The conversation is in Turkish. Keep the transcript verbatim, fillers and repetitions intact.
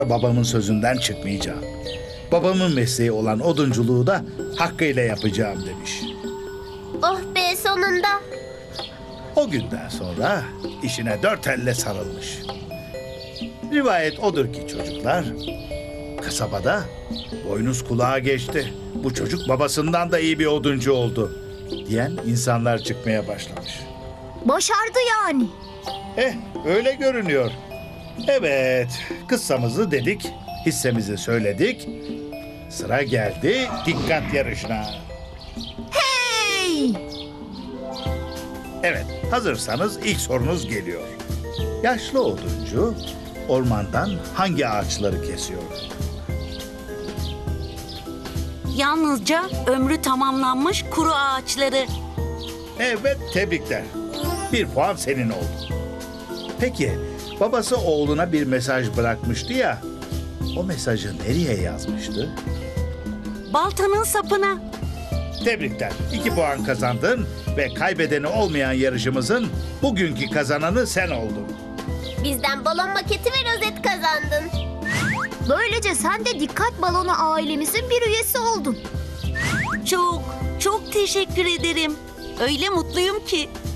Babamın sözünden çıkmayacağım. Babamın mesleği olan odunculuğu da hakkıyla yapacağım demiş. Oh be, sonunda. O günden sonra işine dört elle sarılmış. Rivayet odur ki çocuklar, kasabada boynuz kulağa geçti. Bu çocuk babasından da iyi bir oduncu oldu diyen insanlar çıkmaya başlamış. Başardı yani. Eh, öyle görünüyor. Evet, kıssamızı dedik, hissemizi söyledik. Sıra geldi dikkat yarışına. Hey! Evet, hazırsanız ilk sorunuz geliyor. Yaşlı oduncu ormandan hangi ağaçları kesiyor? Yalnızca ömrü tamamlanmış kuru ağaçları. Evet, tebrikler. Bir puan senin oldu. Peki, babası oğluna bir mesaj bırakmıştı ya. O mesajı nereye yazmıştı? Baltanın sapına. Tebrikler. İki puan kazandın ve kaybedeni olmayan yarışımızın bugünkü kazananı sen oldun. Bizden balon maketi ve rozet kazandın. Böylece sen de Dikkat Balonu ailemizin bir üyesi oldun. Çok, çok teşekkür ederim. Öyle mutluyum ki.